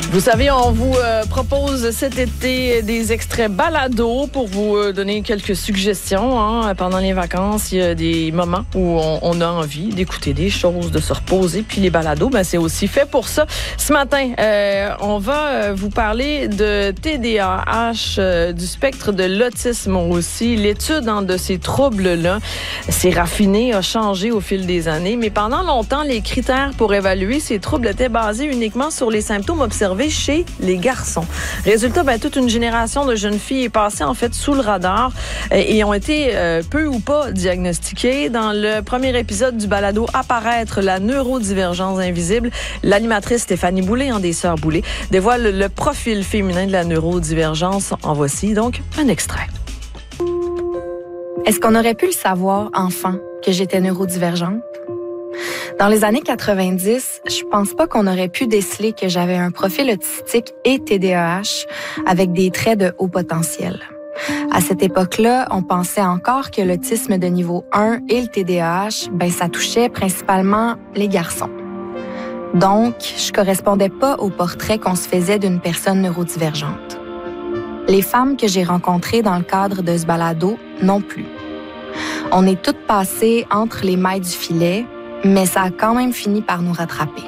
Vous savez, on vous propose cet été des extraits balados pour vous donner quelques suggestions. Pendant les vacances, il y a des moments où on a envie d'écouter des choses, de se reposer. Puis les balados, c'est aussi fait pour ça. Ce matin, on va vous parler de TDAH, du spectre de l'autisme aussi. L'étude de ces troubles-là, c'est raffiné, a changé au fil des années. Mais pendant longtemps, les critères pour évaluer ces troubles étaient basés uniquement sur les symptômes observés chez les garçons. Résultat, toute une génération de jeunes filles est passée en fait sous le radar et ont été peu ou pas diagnostiquées. Dans le premier épisode du balado Apparaître la neurodivergence invisible, l'animatrice Stéphanie Boulay, des Sœurs Boulay, dévoile le profil féminin de la neurodivergence. En voici donc un extrait. Est-ce qu'on aurait pu le savoir, enfant, que j'étais neurodivergente? Dans les années 90, je pense pas qu'on aurait pu déceler que j'avais un profil autistique et TDAH avec des traits de haut potentiel. À cette époque-là, on pensait encore que l'autisme de niveau 1 et le TDAH, ça touchait principalement les garçons. Donc, je correspondais pas au portrait qu'on se faisait d'une personne neurodivergente. Les femmes que j'ai rencontrées dans le cadre de ce balado non plus. On est toutes passées entre les mailles du filet, mais ça a quand même fini par nous rattraper.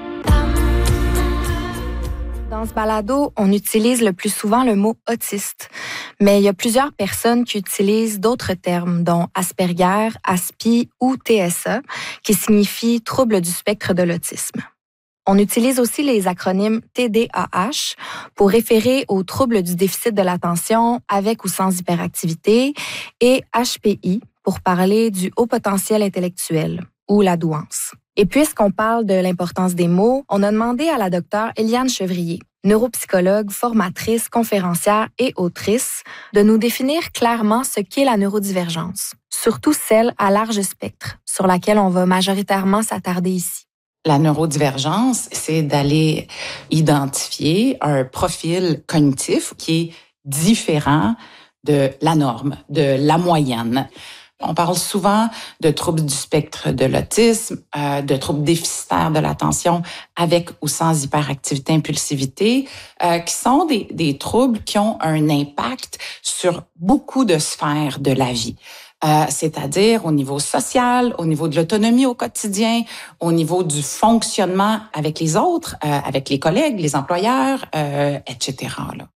Dans ce balado, on utilise le plus souvent le mot « autiste », mais il y a plusieurs personnes qui utilisent d'autres termes, dont Asperger, Aspi ou TSA, qui signifient « trouble du spectre de l'autisme ». On utilise aussi les acronymes TDAH pour référer aux troubles du déficit de l'attention avec ou sans hyperactivité et HPI pour parler du haut potentiel intellectuel ou la douance. Et puisqu'on parle de l'importance des mots, on a demandé à la docteure Eliane Chevrier, neuropsychologue, formatrice, conférencière et autrice, de nous définir clairement ce qu'est la neurodivergence, surtout celle à large spectre, sur laquelle on va majoritairement s'attarder ici. La neurodivergence, c'est d'aller identifier un profil cognitif qui est différent de la norme, de la moyenne. On parle souvent de troubles du spectre de l'autisme, de troubles déficitaires de l'attention avec ou sans hyperactivité impulsivité, qui sont des troubles qui ont un impact sur beaucoup de sphères de la vie. C'est-à-dire au niveau social, au niveau de l'autonomie au quotidien, au niveau du fonctionnement avec les autres, avec les collègues, les employeurs, etc. là.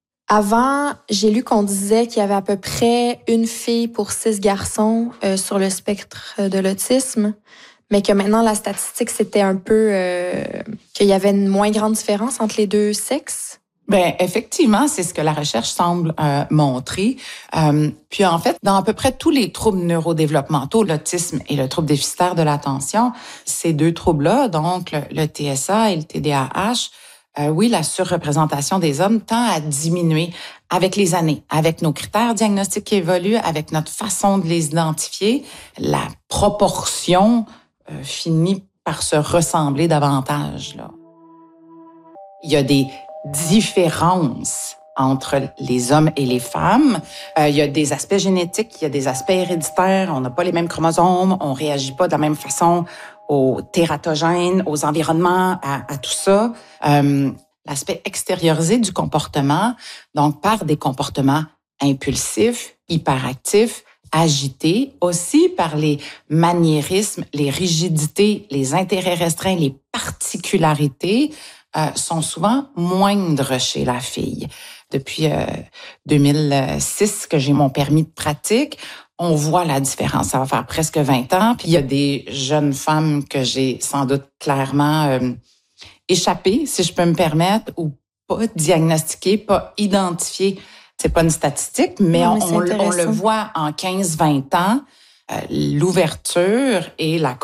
Avant, j'ai lu qu'on disait qu'il y avait à peu près une fille pour 6 garçons sur le spectre de l'autisme, mais que maintenant, la statistique, c'était un peu qu'il y avait une moins grande différence entre les deux sexes. Effectivement, c'est ce que la recherche semble montrer. Puis en fait, dans à peu près tous les troubles neurodéveloppementaux, l'autisme et le trouble déficitaire de l'attention, ces deux troubles-là, donc le TSA et le TDAH, oui, la surreprésentation des hommes tend à diminuer avec les années, avec nos critères diagnostiques qui évoluent, avec notre façon de les identifier. La proportion finit par se ressembler davantage, là. Il y a des différences entre les hommes et les femmes. Il y a des aspects génétiques, il y a des aspects héréditaires. On n'a pas les mêmes chromosomes, on réagit pas de la même façon aux tératogènes, aux environnements, à tout ça. L'aspect extériorisé du comportement, donc par des comportements impulsifs, hyperactifs, agités, aussi par les maniérismes, les rigidités, les intérêts restreints, les particularités, sont souvent moindres chez la fille. Depuis 2006 que j'ai mon permis de pratique, on voit la différence. Ça va faire presque 20 ans. Puis il y a des jeunes femmes que j'ai sans doute clairement échappées, si je peux me permettre, ou pas diagnostiquées, pas identifiées. C'est pas une statistique, mais on le voit en 15-20 ans, l'ouverture et la